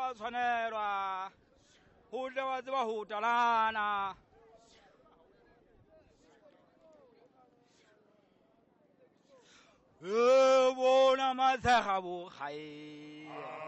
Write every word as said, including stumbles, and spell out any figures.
wa tshwanelwa ho tle wa tseba ho talana e bona matshega bo kgae